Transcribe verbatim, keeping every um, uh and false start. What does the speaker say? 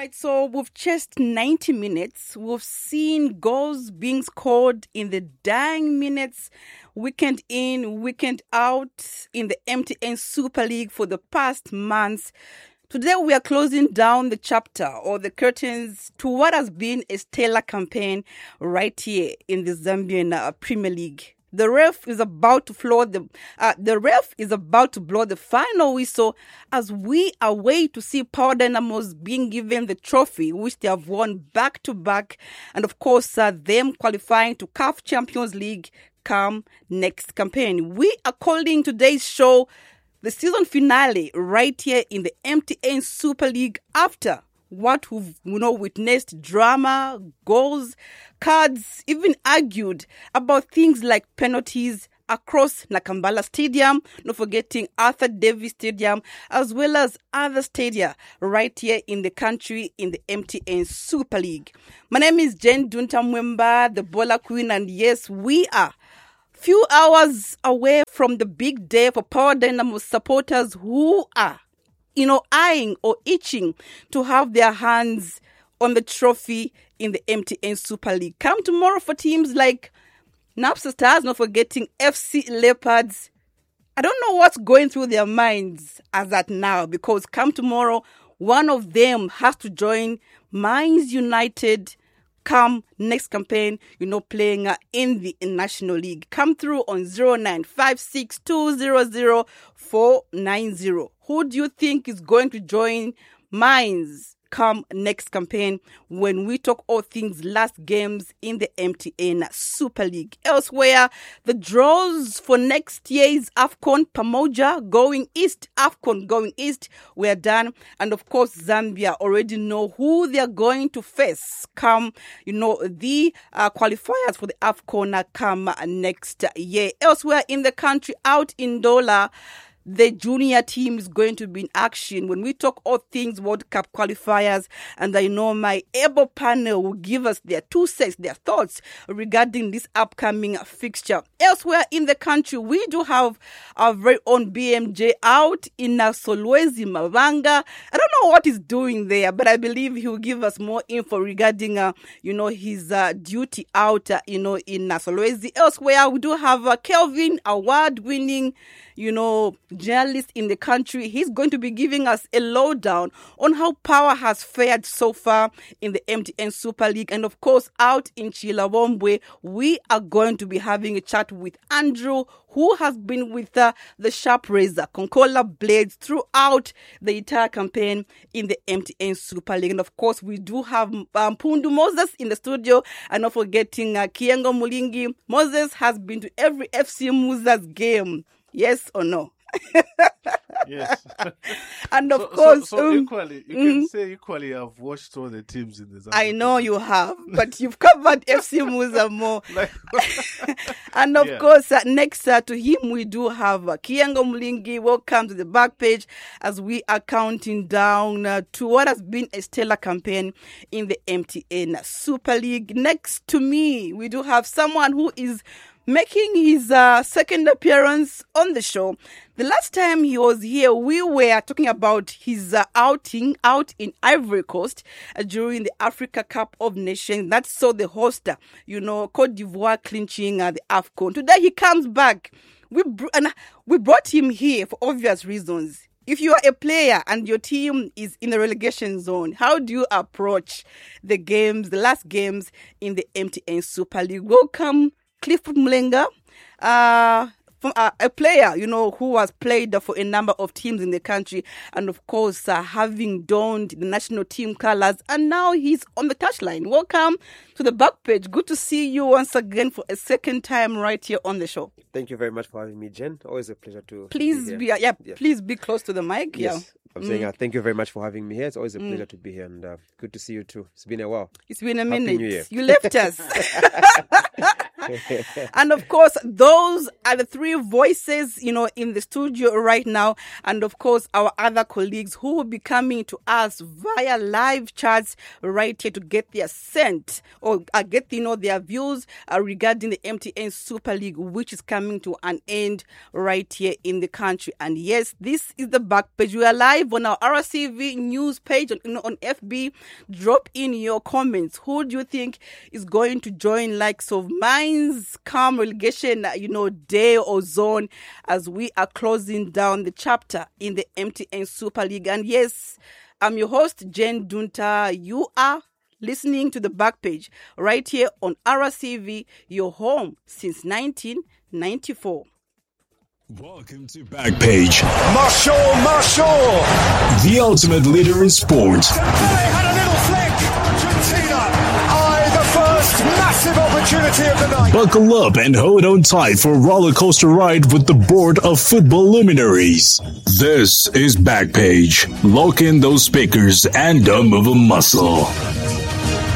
right, so we've chased ninety minutes. We've seen goals being scored in the dying minutes, weekend in, weekend out in the M T N Super League for the past months. Today we are closing down the chapter or the curtains to what has been a stellar campaign right here in the Zambian uh, Premier League. The ref is about to blow the uh, the ref is about to blow the final whistle as we await to see Power Dynamos being given the trophy which they have won back to back, and of course uh, them qualifying to C A F Champions League come next campaign. We are calling today's show the season finale right here in the M T N Super League after what we've you know witnessed: drama, goals, cards, even argued about things like penalties across Nakambala Stadium, not forgetting Arthur Davis Stadium, as well as other stadia right here in the country in the M T N Super League. My name is Jen Dunta Mwemba, the Bola Queen, and yes, we are few hours away from the big day for Power Dynamo supporters who are you know, eyeing or itching to have their hands on the trophy in the M T N Super League. Come tomorrow for teams like Napsa Stars, not forgetting F C Leopards. I don't know what's going through their minds as at now, because come tomorrow, one of them has to join Mines United come next campaign, you know, playing uh, in the National League. Come through on zero nine five six two zero zero four nine zero. Who do you think is going to join Mines come next campaign when we talk all things last games in the M T N Super League? Elsewhere, the draws for next year's AFCON Pamoja going east, AFCON going east, we're done. And of course, Zambia already know who they're going to face come, you know, the uh, qualifiers for the AFCON come next year. Elsewhere in the country, out in Dola, the junior team is going to be in action when we talk all things World Cup qualifiers, and I know my able panel will give us their two cents, their thoughts regarding this upcoming fixture. Elsewhere in the country, we do have our very own B M J out in uh, Solwezi Mavanga. I don't know what he's doing there, but I believe he will give us more info regarding, uh, you know, his uh, duty out, uh, you know, in uh, Solwezi. Elsewhere, we do have uh, Kelvin, award-winning, you know, journalist in the country. He's going to be giving us a lowdown on how Power has fared so far in the M T N Super League. And of course, out in Chilawombwe, we are going to be having a chat with Andrew, who has been with uh, the Sharp Razor, Concola Blades throughout the entire campaign in the M T N Super League. And of course, we do have um, Pundu Moses in the studio, and not forgetting uh, Kiengo Mulingi. Moses has been to every F C Muza's game. Yes or no? Yes. And of so, course, so, so um, equally, you mm, can say equally, I've watched all the teams in the Zambia. I know you have, but you've covered F C Muza more. Like, and of yeah. course, uh, next uh, to him, we do have uh, Kiengo Mulingi. Welcome to the back page as we are counting down uh, to what has been a stellar campaign in the M T N Super League. Next to me, we do have someone who is making his uh, second appearance on the show. The last time he was here, we were talking about his uh, outing out in Ivory Coast uh, during the Africa Cup of Nations. That saw the host, uh, you know, Cote d'Ivoire clinching uh, the AFCON. Today he comes back. We br- and we brought him here for obvious reasons. If you are a player and your team is in the relegation zone, how do you approach the games, the last games in the M T N Super League? Welcome, Clifford Mlenga, uh, from, uh, a player, you know, who has played for a number of teams in the country, and of course, uh, having donned the national team colors, and now he's on the touchline. Welcome to the back page. Good to see you once again for a second time right here on the show. Thank you very much for having me, Jen. Always a pleasure to Please be be, here. uh, yeah, Yeah. please be close to the mic. Yes, Yeah. I'm saying Mm. uh, thank you very much for having me here. It's always a pleasure to be here, and uh, good to see you too. It's been a while. It's been a Happy minute. New Year. You left us. And of course, those are the three voices, you know, in the studio right now. And of course, our other colleagues who will be coming to us via live chats right here to get their scent or uh, get, you know, their views uh, regarding the M T N Super League, which is coming to an end right here in the country. And yes, this is the back page. We are live on our R C V news page on, you know, on F B. Drop in your comments. Who do you think is going to join likes of Mines Calm relegation, you know, day or zone as we are closing down the chapter in the M T N Super League? And yes, I'm your host, Jen Dunta. You are listening to the back page right here on R C V, your home since nineteen ninety-four. Welcome to Backpage. Marshall, Marshall! The ultimate leader in sport. Dembele had a little flick. Argentina, aye, the first massive opportunity of the night. Buckle up and hold on tight for a roller coaster ride with the board of football luminaries. This is Backpage. Lock in those speakers and don't move a muscle.